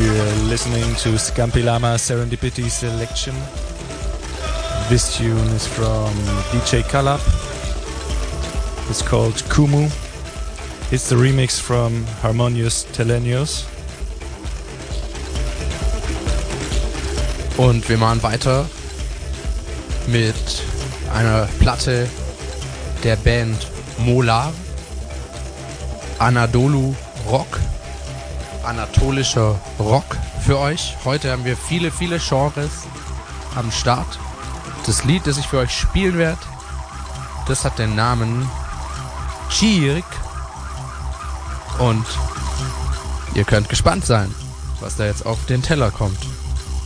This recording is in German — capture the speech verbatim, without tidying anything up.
You're listening to Scampi Lama Serendipity Selection. This tune is from D J Kalab. It's called Kumu. It's the remix from Harmonious Telenios. Und wir machen weiter mit einer Platte der Band Molar. Anadolu Rock. Anatolischer Rock für euch. Heute haben wir viele, viele Genres am Start. Das Lied, das ich für euch spielen werde, das hat den Namen Chirk. Und ihr könnt gespannt sein, was da jetzt auf den Teller kommt.